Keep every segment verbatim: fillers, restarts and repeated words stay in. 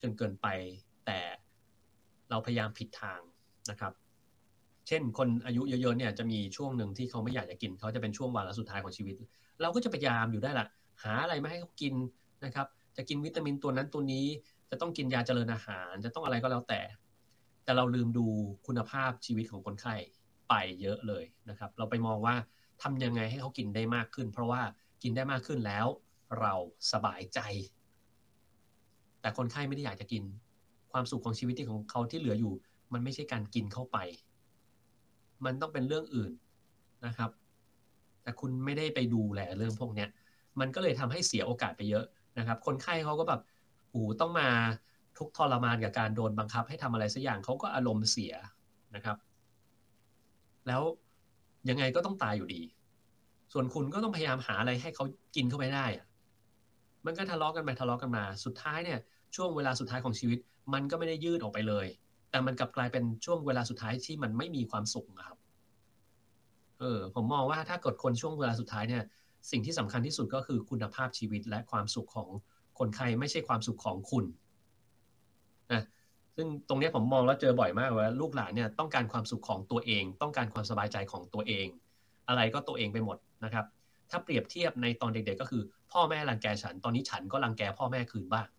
จนเกินไปแต่เราพยายามผิดทางนะครับเช่นคนอายุเยอะๆเนี่ยจะมีช่วงหนึ่งที่เขาไม่อยากจะกินเขาจะเป็นช่วงวาระสุดท้ายของชีวิตเราก็จะพยายามอยู่ได้ละหาอะไรมาให้เขากินนะครับจะกินวิตามินตัวนั้นตัวนี้จะต้องกินยาเจริญอาหารจะต้องอะไรก็แล้วแต่แต่เราลืมดูคุณภาพชีวิตของคนไข้ไปเยอะเลยนะครับเราไปมองว่าทำยังไงให้เขากินได้มากขึ้นเพราะว่ากินได้มากขึ้นแล้วเราสบายใจแต่คนไข้ไม่ได้อยากจะกินความสุขของชีวิตที่ของเขาที่เหลืออยู่มันไม่ใช่การกินเข้าไปมันต้องเป็นเรื่องอื่นนะครับแต่คุณไม่ได้ไปดูแลเรื่องพวกนี้มันก็เลยทำให้เสียโอกาสไปเยอะนะครับคนไข้เขาก็แบบโอ้ต้องมาทุกทรมานกับการโดนบังคับให้ทำอะไรสักอย่างเขาก็อารมณ์เสียนะครับแล้วยังไงก็ต้องตายอยู่ดีส่วนคุณก็ต้องพยายามหาอะไรให้เขากินเข้าไปได้อะมันก็ทะเลาะกันไปทะเลาะกันมาสุดท้ายเนี่ยช่วงเวลาสุดท้ายของชีวิตมันก็ไม่ได้ยืดออกไปเลยแต่มันกลับกลายเป็นช่วงเวลาสุดท้ายที่มันไม่มีความสุขครับเออผมมองว่าถ้าเกิดคนช่วงเวลาสุดท้ายเนี่ยสิ่งที่สำคัญที่สุดก็คือคุณภาพชีวิตและความสุขของคนไข้ไม่ใช่ความสุขของคุณนะซึ่งตรงนี้ผมมองแล้วเจอบ่อยมากว่าลูกหลานเนี่ยต้องการความสุขของตัวเองต้องการความสบายใจของตัวเองอะไรก็ตัวเองไปหมดนะครับถ้าเปรียบเทียบในตอนเด็กๆก็คือพ่อแม่รังแกฉันตอนนี้ฉันก็รังแกพ่อแม่คืนบ้าง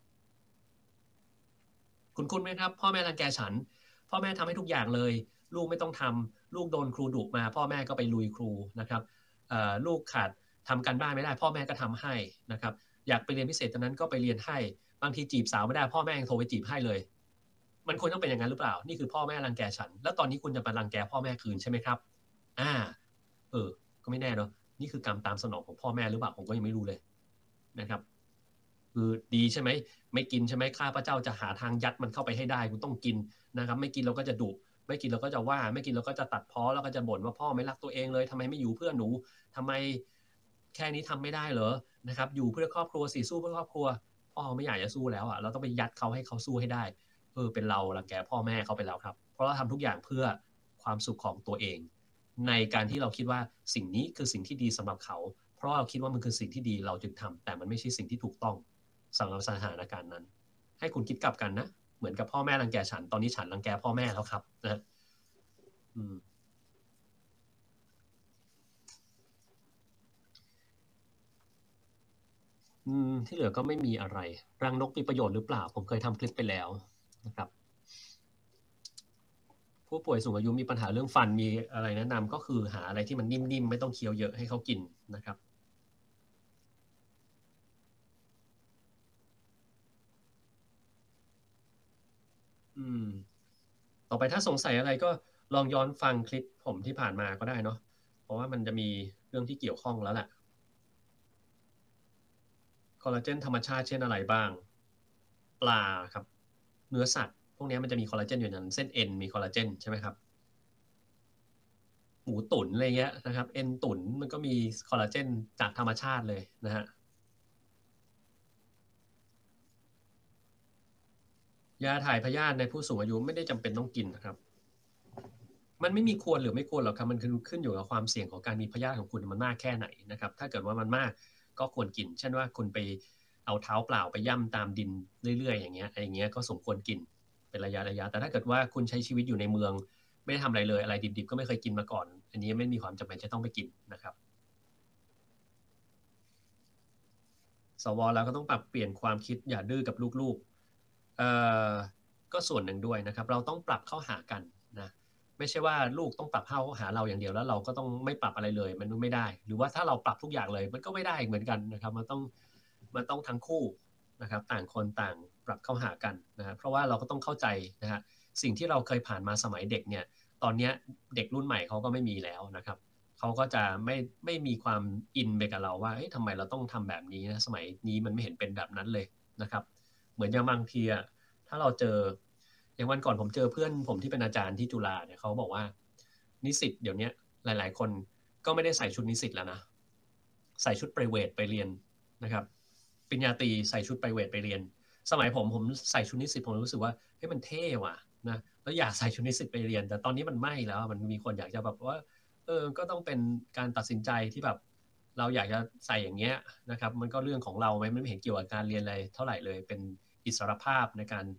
คุณคุณไหมครับพ่อแม่รังแกฉันพ่อแม่ทำให้ทุกอย่างเลยลูกไม่ต้องทำลูกโดนครูดุมาพ่อแม่ก็ไปลุยครูนะครับลูกขาดทำการบ้านไม่ได้พ่อแม่ก็ทำให้นะครับอยากไปเรียนพิเศษตอนนั้นก็ไปเรียนให้บางทีจีบสาวไม่ได้พ่อแม่ยังโทรไปจีบให้เลยมันควรต้องเป็นอย่างนั้นหรือเปล่านี่คือพ่อแม่รังแกฉันแล้วตอนนี้คุณจะมารังแกพ่อแม่คืนใช่ไหมครับอ่าเออก็ไม่แน่เนาะนี่คือกรรมตามสนองของพ่อแม่หรือเปล่าผมก็ยังไม่รู้เลยนะครับคือดีใช่ไหมไม่กินใช่ไหมข้าพเจ้าจะหาทางยัดมันเข้าไปให้ได้คุณต้องกินนะครับไม่กินเราก็จะดุไม่กินเราก็จะว่าไม่กินเราก็จะตัดพ้อแล้วก็จะบ่นว่าพ่อไม่รักตัวเองเลยทำไมไม่อยู่เพื่อหนูทำไมแค่นี้ทำไม่ได้เหรอนะครับอยู่เพื่อครอบครัวสิสู้เพื่อครอบครัวพ่อไม่อยากจะสู้แล้วอ่ะเราต้องไปยัดเขาให้เขาสู้ให้ได้เออเป็นเรารังแกพ่อแม่เขาไปแล้วครับเพราะเราทำทุกอย่างเพื่อความสุขของตัวเองในการที่เราคิดว่าสิ่งนี้คือสิ่งที่ดีสำหรับเขาเพราะเราคิดว่ามันคือสิ่งที่ดีเราจึงทำแต่มันไม่ใช่สิ่งที่ถูกต้องสำหรับสถานการณ์นั้นให้คุณคิดกลับกันนะเหมือนกับพ่อแม่รังแกฉันตอนนี้ฉันรังแกพ่อแม่แล้วครับนะอืมอืมที่เหลือก็ไม่มีอะไรรังนกมีประโยชน์หรือเปล่าผมเคยทำคลิปไปแล้วนะครับผู้ป่วยสูงอายุมีปัญหาเรื่องฟันมีอะไรแนะนำก็คือหาอะไรที่มันนิ่มๆไม่ต้องเคี้ยวเยอะให้เขากินนะครับอืมต่อไปถ้าสงสัยอะไรก็ลองย้อนฟังคลิปผมที่ผ่านมาก็ได้เนาะเพราะว่ามันจะมีเรื่องที่เกี่ยวข้องแล้วแหละคอลลาเจนธรรมชาติเช่นอะไรบ้างปลาครับเนื้อสัตว์พวกนี้มันจะมีคอลลาเจนอยู่ในนั้นเส้นเอ็นมีคอลลาเจนใช่ไหมครับ หมูตุ๋นอะไรเงี้ยนะครับเอ็นตุ๋นมันก็มีคอลลาเจนจากธรรมชาติเลยนะฮะยาถ่ายพยาธิในผู้สูงอายุไม่ได้จำเป็นต้องกินนะครับมันไม่มีควรหรือไม่ควรหรอกครับมันคือขึ้นอยู่กับความเสี่ยงของการมีพยาธิของคุณมันมากแค่ไหนนะครับถ้าเกิดว่ามันมากก็ควรกินเช่นว่าคุณไปเอาเท้าเปล่าไปย่ำตามดินเรื่อยๆอย่างเงี้ยอะไรเงี้ยก็สมควรกินเป็นระยะระยะแต่ถ้าเกิดว่าคุณใช้ชีวิตอยู่ในเมืองไม่ได้ทำอะไรเลยอะไรดิบๆก็ไม่เคยกินมาก่อนอันนี้ไม่มีความจำเป็นจะต้องไปกินนะครับสวแล้วก็ต้องปรับเปลี่ยนความคิดอย่าดื้อกับลูกๆ เอ่อก็ส่วนหนึ่งด้วยนะครับเราต้องปรับเข้าหากันนะไม่ใช่ว่าลูกต้องปรับเข้าหาเราอย่างเดียวแล้วเราก็ต้องไม่ปรับอะไรเลยมันไม่ได้หรือว่าถ้าเราปรับทุกอย่างเลยมันก็ไม่ได้เหมือนกันนะครับมันต้องมันต้องทั้งคู่นะครับต่างคนต่างปรับเข้าหากันนะเพราะว่าเราก็ต้องเข้าใจนะฮะสิ่งที่เราเคยผ่านมาสมัยเด็กเนี่ยตอนนี้เด็กรุ่นใหม่เขาก็ไม่มีแล้วนะครับเขาก็จะไม่ไม่มีความอินไปกับเราว่าเฮ้ยทำไมเราต้องทำแบบนี้นะสมัยนี้มันไม่เห็นเป็นแบบนั้นเลยนะครับเหมือนอย่างบางทีอะ ถ้าเราเจออย่างวันก่อนผมเจอเพื่อนผมที่เป็นอาจารย์ที่จุฬาเนี่ยเขาบอกว่านิสิตเดี๋ยวนี้หลายๆคนก็ไม่ได้ใส่ชุดนิสิตแล้วนะใส่ชุดไพรเวทไปเรียนนะครับปริญญาตรีใส่ชุดไพรเวทไปเรียนสมัยผมผมใส่ชุดนิสิตผมรู้สึกว่าเฮ้ยมันเท่ว่ะนะแล้วอยากใส่ชุดนิสิตไปเรียนแต่ตอนนี้มันไม่แล้วมันมีคนอยากจะแบบว่าเออก็ต้องเป็นการตัดสินใจที่แบบเราอยากจะใส่อย่างเงี้ยนะครับมันก็เรื่องของเราไหมไม่เห็นเกี่ยวกับการเรียนอะไรเท่าไหร่เลยเป็นอิสรภาพในการ